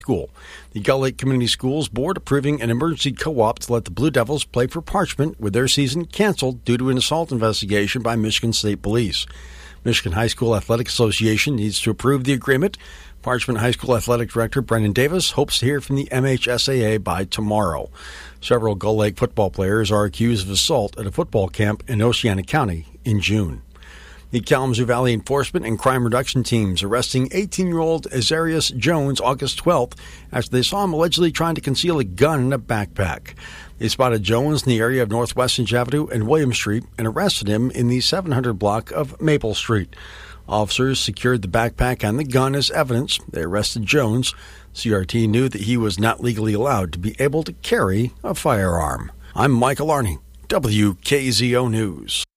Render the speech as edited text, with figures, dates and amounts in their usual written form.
School. The Gull Lake Community Schools Board approving an emergency co-op to let the Blue Devils play for Parchment with their season canceled due to an assault investigation by Michigan State Police. Michigan High School Athletic Association needs to approve the agreement. Parchment High School Athletic Director Brendan Davis hopes to hear from the MHSAA by tomorrow. Several Gull Lake football players are accused of assault at a football camp in Oceana County in June. The Kalamazoo Valley Enforcement and Crime Reduction teams arresting 18-year-old Azarius Jones August 12th after they saw him allegedly trying to conceal a gun in a backpack. They spotted Jones in the area of Northwest St. Avenue and William Street and arrested him in the 700 block of Maple Street. Officers secured the backpack and the gun as evidence. They arrested Jones. CRT knew that he was not legally allowed to be able to carry a firearm. I'm Michael Arney, WKZO News.